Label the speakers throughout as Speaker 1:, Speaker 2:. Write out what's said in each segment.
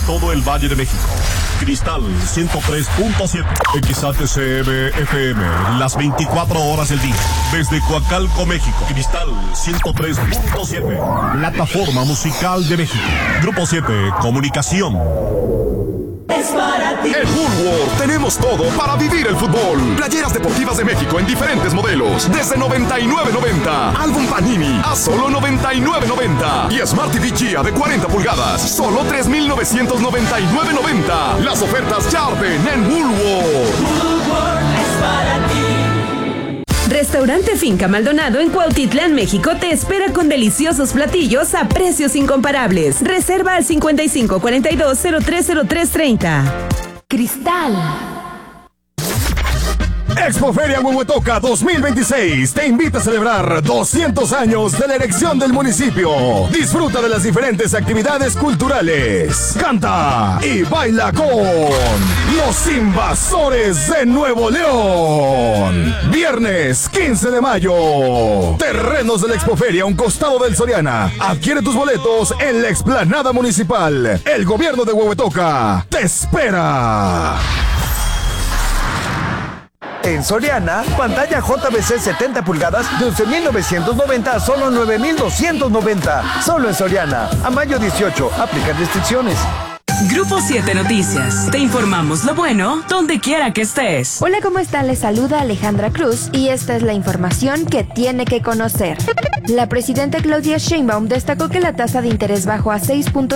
Speaker 1: todo el Valle de México. Cristal 103.7. XHCM FM, las 24 horas del día. Desde Coacalco, México. Cristal 103.7. Plataforma Musical de México. Grupo 7, Comunicación.
Speaker 2: Es para ti.
Speaker 3: En Woolworth tenemos todo para vivir el fútbol. Playeras deportivas de México en diferentes modelos, desde $99.90. Álbum Panini a solo $99.90. Y Smart TV Gia de 40 pulgadas, solo $3,999.90. Las ofertas ya arden en Woolworth.
Speaker 2: Woolworth es para ti.
Speaker 4: Restaurante Finca Maldonado en Cuautitlán, México te espera con deliciosos platillos a precios incomparables. Reserva al 5542-030330. Cristal.
Speaker 5: Expoferia Huehuetoca 2026 te invita a celebrar 200 años de la erección del municipio. Disfruta de las diferentes actividades culturales. Canta y baila con los Invasores de Nuevo León. Viernes 15 de mayo. Terrenos de la Expoferia a un costado del Soriana. Adquiere tus boletos en la explanada municipal. El gobierno de Huehuetoca te espera.
Speaker 6: En Soriana, pantalla JVC 70 pulgadas de 11,990 a solo 9,290. Solo en Soriana. A mayo 18, aplican restricciones.
Speaker 7: Grupo 7 Noticias. Te informamos lo bueno donde quiera que estés.
Speaker 8: Hola, ¿cómo están? Les saluda Alejandra Cruz y esta es la información que tiene que conocer. La presidenta Claudia Sheinbaum destacó que la tasa de interés bajó a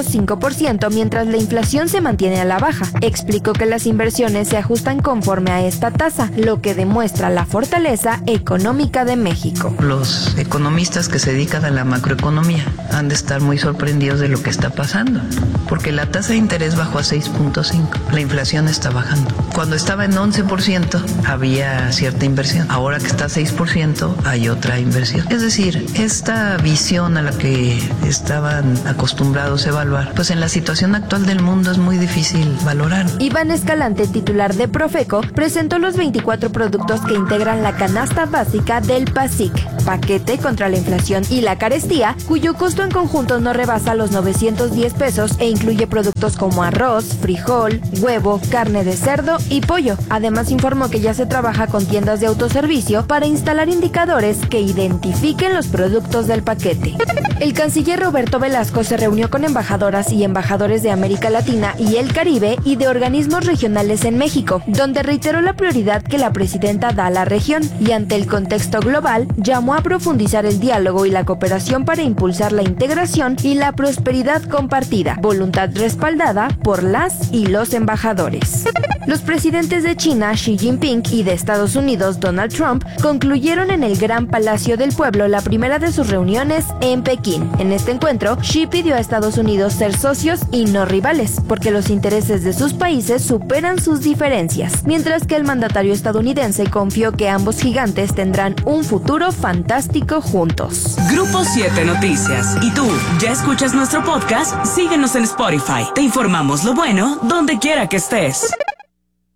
Speaker 8: 6.5% mientras la inflación se mantiene a la baja. Explicó que las inversiones se ajustan conforme a esta tasa, lo que demuestra la fortaleza económica de México.
Speaker 9: Los economistas que se dedican a la macroeconomía han de estar muy sorprendidos de lo que está pasando, porque la tasa de interés bajó a 6.5%, la inflación está bajando. Cuando estaba en 11% había cierta inversión, ahora que está a 6% hay otra inversión. Es decir, esta visión a la que estaban acostumbrados a evaluar, pues en la situación actual del mundo es muy difícil valorar.
Speaker 8: Iván Escalante, titular de Profeco, presentó los 24 productos que integran la canasta básica del PASIC, paquete contra la inflación y la carestía, cuyo costo en conjunto no rebasa los 910 pesos e incluye productos como arroz, frijol, huevo, carne de cerdo y pollo. Además informó que ya se trabaja con tiendas de autoservicio para instalar indicadores que identifiquen los productos del paquete. El canciller Roberto Velasco se reunió con embajadoras y embajadores de América Latina y el Caribe y de organismos regionales en México, donde reiteró la prioridad que la presidenta da a la región y ante el contexto global llamó a profundizar el diálogo y la cooperación para impulsar la integración y la prosperidad compartida, voluntad respaldada por las y los embajadores. Los presidentes de China, Xi Jinping, y de Estados Unidos, Donald Trump, concluyeron en el Gran Palacio del Pueblo la primera de sus reuniones en Pekín. En este encuentro, Xi pidió a Estados Unidos ser socios y no rivales, porque los intereses de sus países superan sus diferencias, mientras que el mandatario estadounidense confió que ambos gigantes tendrán un futuro fantástico juntos.
Speaker 7: Grupo 7 Noticias. ¿Y tú, ya escuchas nuestro podcast? Síguenos en Spotify. Te informamos lo bueno donde quiera que estés.